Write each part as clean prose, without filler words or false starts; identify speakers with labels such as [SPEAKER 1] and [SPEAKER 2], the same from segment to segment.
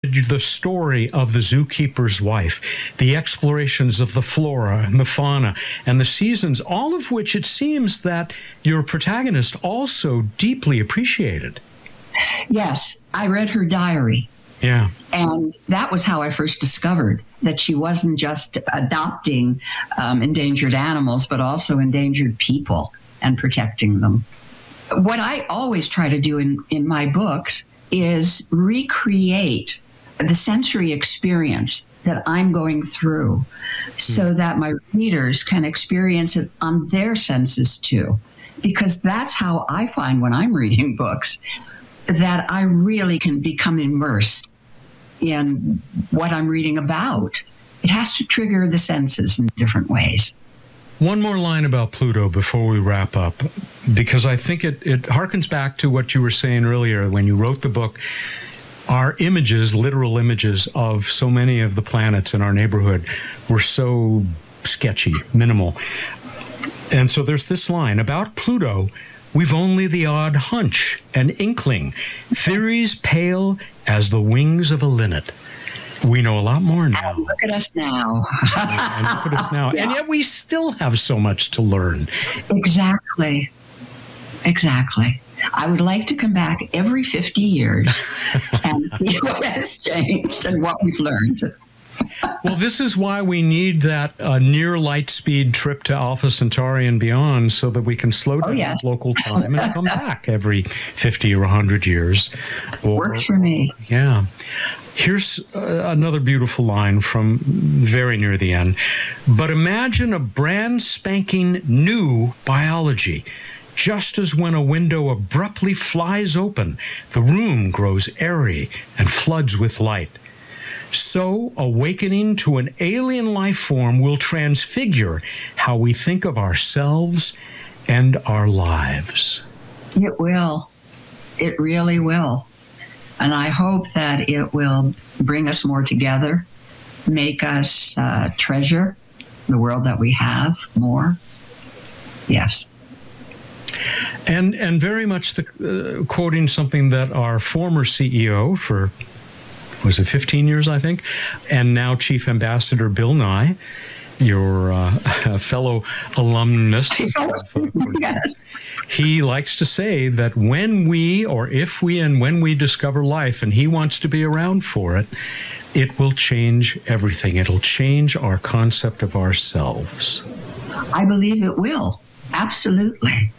[SPEAKER 1] the story of the zookeeper's wife, the explorations of the flora and the fauna and the seasons, all of which it seems that your protagonist also deeply appreciated.
[SPEAKER 2] Yes, I read her diary.
[SPEAKER 1] Yeah.
[SPEAKER 2] And that was how I first discovered that she wasn't just adopting endangered animals, but also endangered people and protecting them. What I always try to do in my books is recreate the sensory experience that I'm going through so that my readers can experience it on their senses too. Because that's how I find when I'm reading books that I really can become immersed in what I'm reading about. It has to trigger the senses in different ways.
[SPEAKER 1] One more line about Pluto before we wrap up, because I think it harkens back to what you were saying earlier when you wrote the book. Our images, literal images of so many of the planets in our neighborhood were so sketchy, minimal. And so there's this line about Pluto: we've only the odd hunch, an inkling, theories pale as the wings of a linnet. We know a lot more now.
[SPEAKER 2] And look at us now.
[SPEAKER 1] And look at us now. Yeah. And yet we still have so much to learn.
[SPEAKER 2] Exactly. I would like to come back every 50 years and see what has changed and what we've learned.
[SPEAKER 1] Well, this is why we need that near light speed trip to Alpha Centauri and beyond, so that we can slow down local time and come back every 50 or 100 years.
[SPEAKER 2] Works for me.
[SPEAKER 1] Yeah. Here's another beautiful line from very near the end. But imagine a brand spanking new biology. Just as when a window abruptly flies open, the room grows airy and floods with light. So, awakening to an alien life form will transfigure how we think of ourselves and our lives.
[SPEAKER 2] It will. It really will. And I hope that it will bring us more together, make us treasure the world that we have more. Yes.
[SPEAKER 1] And very much quoting something that our former CEO for, was it 15 years, I think, and now Chief Ambassador Bill Nye, your fellow alumnus.
[SPEAKER 2] Yes.
[SPEAKER 1] He likes to say that when we discover life, and he wants to be around for it, it will change everything. It'll change our concept of ourselves.
[SPEAKER 2] I believe it will. Absolutely.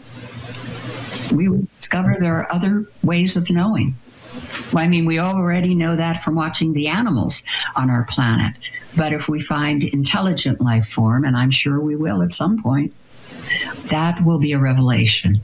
[SPEAKER 2] We will discover there are other ways of knowing. I mean, we already know that from watching the animals on our planet. But if we find intelligent life form, and I'm sure we will at some point, that will be a revelation.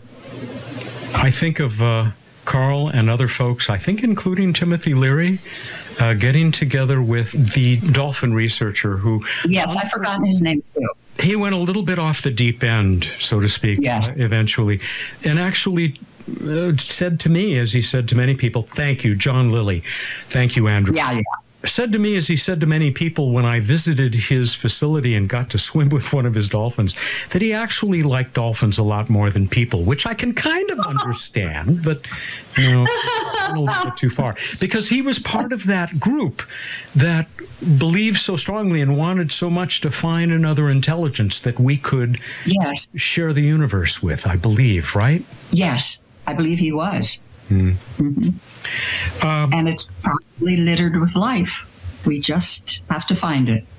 [SPEAKER 1] I think of Carl and other folks, I think including Timothy Leary, getting together with the dolphin researcher who...
[SPEAKER 2] Yes, I've forgotten his name too.
[SPEAKER 1] He went a little bit off the deep end, so to speak, eventually, and actually said to me, as he said to many people, thank you, John Lilly. Thank you, Andrew.
[SPEAKER 2] Yeah.
[SPEAKER 1] Said to me, as he said to many people when I visited his facility and got to swim with one of his dolphins, that he actually liked dolphins a lot more than people, which I can kind of understand, but, a little bit too far. Because he was part of that group that believed so strongly and wanted so much to find another intelligence that we could share the universe with, I believe, right?
[SPEAKER 2] Yes, I believe he was. Mm-hmm. And it's probably littered with life. We just have to find it.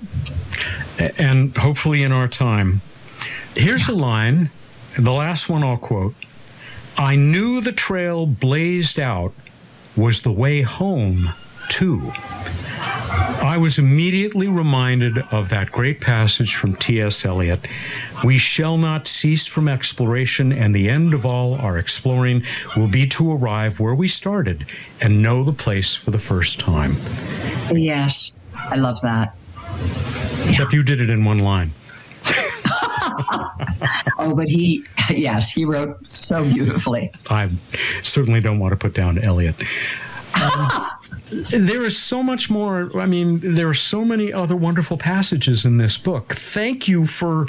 [SPEAKER 1] And hopefully in our time. Here's a line, the last one I'll quote. I knew the trail blazed out was the way home, too. I was immediately reminded of that great passage from T.S. Eliot. We shall not cease from exploration, and the end of all our exploring will be to arrive where we started and know the place for the first time.
[SPEAKER 2] Yes, I love that.
[SPEAKER 1] Except you did it in one line.
[SPEAKER 2] Oh, but he wrote so beautifully.
[SPEAKER 1] I certainly don't want to put down Eliot. There is so much more. I mean, there are so many other wonderful passages in this book. Thank you for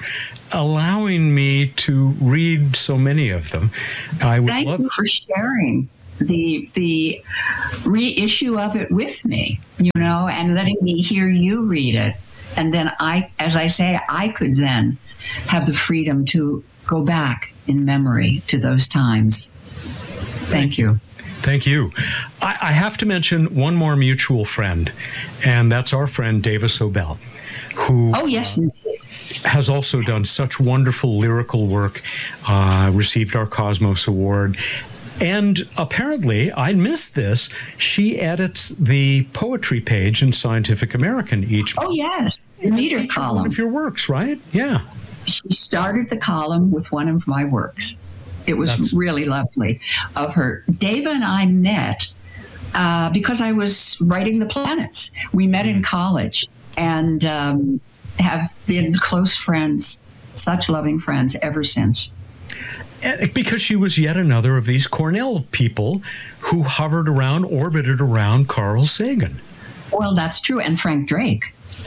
[SPEAKER 1] allowing me to read so many of them.
[SPEAKER 2] Thank you for sharing. the reissue of it with me, and letting me hear you read it. And then as I say, I could then have the freedom to go back in memory to those times. Thank you.
[SPEAKER 1] Thank you. I have to mention one more mutual friend, and that's our friend Davis Obel, who has also done such wonderful lyrical work, received our Cosmos Award. And apparently, I missed this, she edits the poetry page in Scientific American each month.
[SPEAKER 2] Oh, yes, the meter column.
[SPEAKER 1] One of your works, right? Yeah.
[SPEAKER 2] She started the column with one of my works. It was really lovely of her. Dava and I met because I was writing The Planets. We met in college and have been close friends, such loving friends ever since.
[SPEAKER 1] Because she was yet another of these Cornell people who orbited around Carl Sagan.
[SPEAKER 2] Well, that's true. And Frank Drake.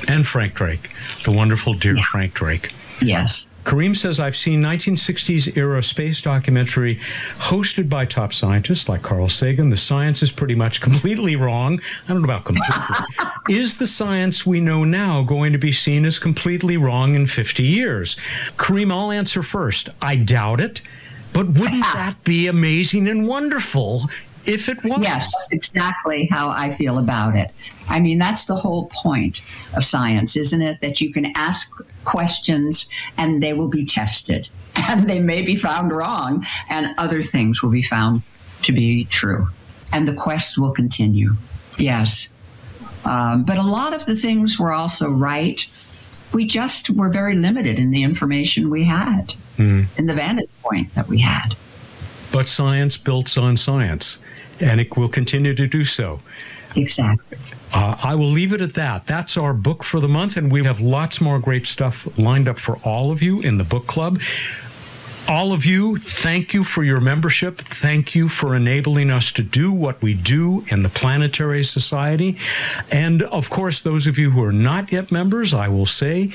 [SPEAKER 1] The wonderful dear Frank Drake.
[SPEAKER 2] Yes.
[SPEAKER 1] Kareem says, I've seen 1960s era space documentary hosted by top scientists like Carl Sagan. The science is pretty much completely wrong. I don't know about completely. Is the science we know now going to be seen as completely wrong in 50 years? Kareem, I'll answer first. I doubt it. But wouldn't that be amazing and wonderful if it was?
[SPEAKER 2] Yes, that's exactly how I feel about it. I mean, that's the whole point of science, isn't it? That you can ask questions and they will be tested. And they may be found wrong, and other things will be found to be true. And the quest will continue. Yes. But a lot of the things were also right. We just were very limited in the information we had, in the vantage point that we had.
[SPEAKER 1] But science builds on science, and it will continue to do so.
[SPEAKER 2] Exactly.
[SPEAKER 1] I will leave it at that. That's our book for the month, and we have lots more great stuff lined up for all of you in the book club. All of you, thank you for your membership. Thank you for enabling us to do what we do in the Planetary Society. And of course, those of you who are not yet members, I will say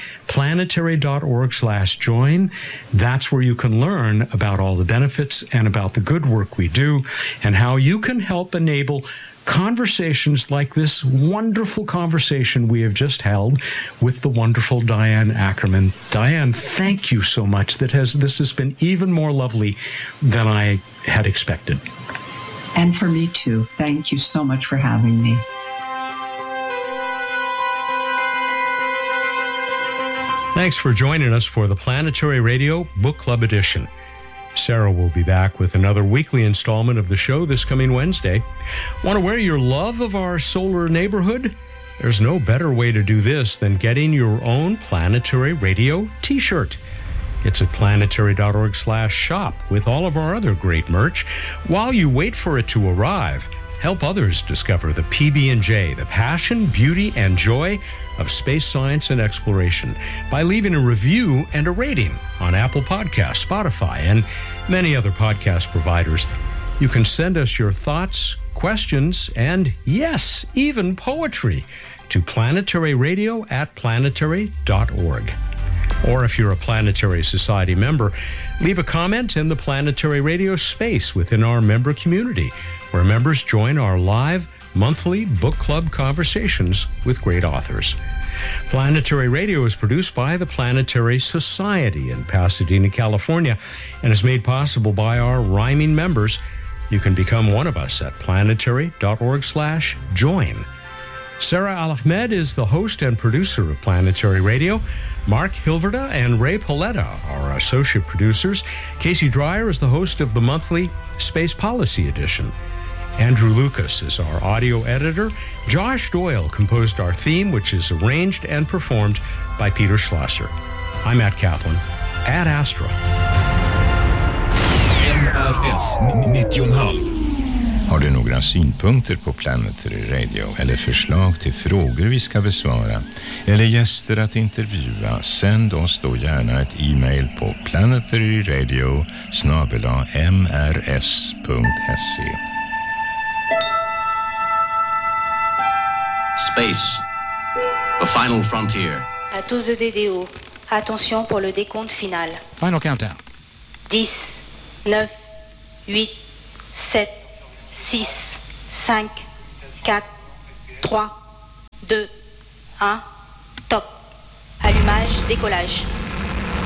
[SPEAKER 1] planetary.org/join. That's where you can learn about all the benefits and about the good work we do and how you can help enable conversations like this wonderful conversation we have just held with the wonderful Diane Ackerman. Diane, thank you so much. This has been even more lovely than I had expected.
[SPEAKER 2] And for me too. Thank you so much for having me.
[SPEAKER 1] Thanks for joining us for the Planetary Radio Book Club Edition. Sarah will be back with another weekly installment of the show this coming Wednesday. Want to wear your love of our solar neighborhood? There's no better way to do this than getting your own Planetary Radio t-shirt. It's at planetary.org/shop with all of our other great merch. While you wait for it to arrive, help others discover the PB&J, the passion, beauty, and joy of space science and exploration by leaving a review and a rating on Apple Podcasts, Spotify, and many other podcast providers. You can send us your thoughts, questions, and yes, even poetry to planetaryradio@planetary.org. Or if you're a Planetary Society member, leave a comment in the Planetary Radio space within our member community, where members join our live monthly book club conversations with great authors. Planetary Radio is produced by the Planetary Society in Pasadena, California, and is made possible by our rhyming members. You can become one of us at planetary.org/join. Sarah Al-Ahmed is the host and producer of Planetary Radio. Mark Hilverda and Ray Paletta are our associate producers. Casey Dreyer is the host of the monthly Space Policy Edition. Andrew Lucas is our audio editor. Josh Doyle composed our theme, which is arranged and performed by Peter Schlosser. I'm Matt Kaplan, Ad Astra.
[SPEAKER 3] NRS 90,5. Har du några synpunkter på Planetary Radio eller förslag till frågor vi ska besvara eller gäster att intervjua, sänd oss då gärna ett e-mail på planetaryradio@mrs.se.
[SPEAKER 4] Space, the final frontier.
[SPEAKER 5] À tous de DDO, attention pour le décompte final.
[SPEAKER 6] Final countdown.
[SPEAKER 5] 10, 9, 8, 7, 6, 5, 4, 3, 2, 1, top. Allumage, décollage.